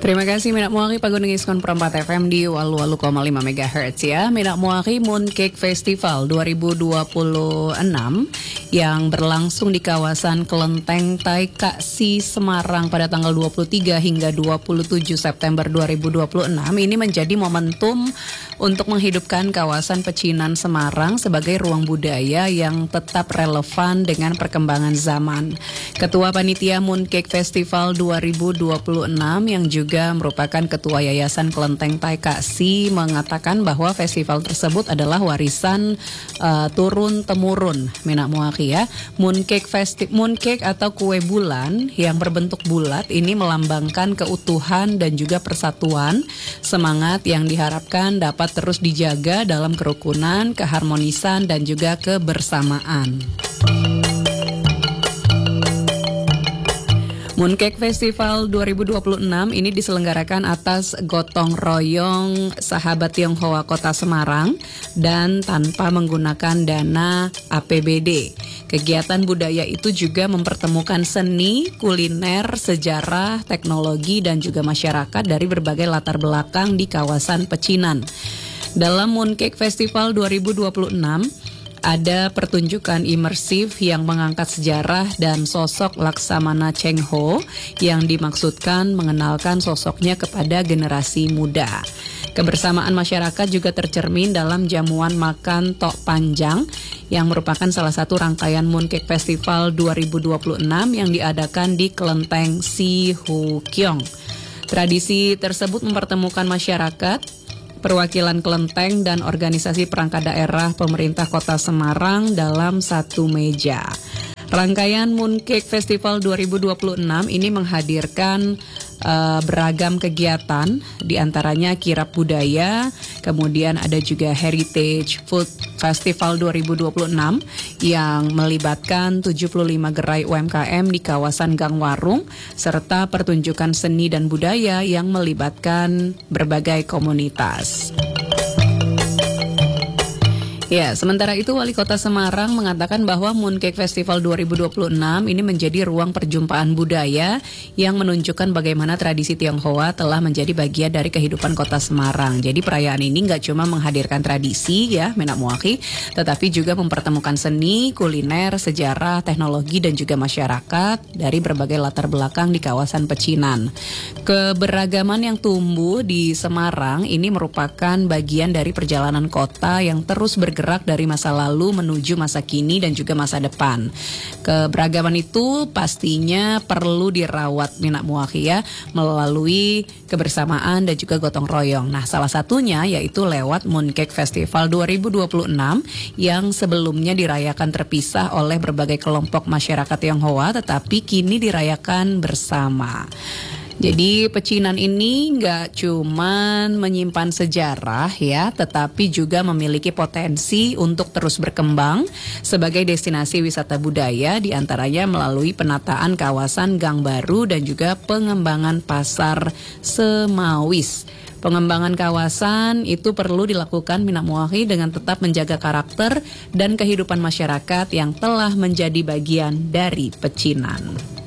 Terima kasih Minak Muari Pagunung Iskon Perempat FM di Walu-Walu 5 MHz ya. Minak Muari Mooncake Festival 2026 yang berlangsung di kawasan Kelenteng Taikaksi Semarang pada tanggal 23 hingga 27 September 2026 ini menjadi momentum untuk menghidupkan kawasan pecinan Semarang sebagai ruang budaya yang tetap relevan dengan perkembangan zaman. Ketua Panitia Mooncake Festival 2026 yang juga merupakan Ketua Yayasan Kelenteng Taikaksi mengatakan bahwa festival tersebut adalah warisan turun-temurun Minak Muari ya. Mooncake atau kue bulan yang berbentuk bulat ini melambangkan keutuhan dan juga persatuan, semangat yang diharapkan dapat terus dijaga dalam kerukunan, keharmonisan dan juga kebersamaan. Mooncake Festival 2026 ini diselenggarakan atas gotong royong Sahabat Tionghoa Kota Semarang dan tanpa menggunakan dana APBD. Kegiatan budaya itu juga mempertemukan seni, kuliner, sejarah, teknologi dan juga masyarakat dari berbagai latar belakang di kawasan pecinan. Dalam Mooncake Festival 2026 ada pertunjukan imersif yang mengangkat sejarah dan sosok Laksamana Cheng Ho yang dimaksudkan mengenalkan sosoknya kepada generasi muda. Kebersamaan masyarakat juga tercermin dalam jamuan makan Tok Panjang yang merupakan salah satu rangkaian Mooncake Festival 2026 yang diadakan di Kelenteng Si Hu Kiong. Tradisi tersebut mempertemukan masyarakat, perwakilan kelenteng dan organisasi perangkat daerah pemerintah Kota Semarang dalam satu meja. Rangkaian Mooncake Festival 2026 ini menghadirkan beragam kegiatan, diantaranya kirab budaya, kemudian ada juga Heritage Food Festival 2026 yang melibatkan 75 gerai UMKM di kawasan Gang Warung, serta pertunjukan seni dan budaya yang melibatkan berbagai komunitas. Ya, sementara itu Wali Kota Semarang mengatakan bahwa Mooncake Festival 2026 ini menjadi ruang perjumpaan budaya yang menunjukkan bagaimana tradisi Tionghoa telah menjadi bagian dari kehidupan Kota Semarang. Jadi perayaan ini nggak cuma menghadirkan tradisi ya, Minak Muari, tetapi juga mempertemukan seni, kuliner, sejarah, teknologi dan juga masyarakat dari berbagai latar belakang di kawasan pecinan. Keberagaman yang tumbuh di Semarang ini merupakan bagian dari perjalanan kota yang terus bergerak dari masa lalu menuju masa kini dan juga masa depan. Keberagaman itu pastinya perlu dirawat Minak Muari ya, melalui kebersamaan dan juga gotong royong. Nah, salah satunya yaitu lewat Mooncake Festival 2026 yang sebelumnya dirayakan terpisah oleh berbagai kelompok masyarakat Tionghoa tetapi kini dirayakan bersama. Jadi pecinan ini nggak cuman menyimpan sejarah ya, tetapi juga memiliki potensi untuk terus berkembang sebagai destinasi wisata budaya, diantaranya melalui penataan kawasan Gang Baru dan juga pengembangan pasar Semawis. Pengembangan kawasan itu perlu dilakukan Minak Muari dengan tetap menjaga karakter dan kehidupan masyarakat yang telah menjadi bagian dari pecinan.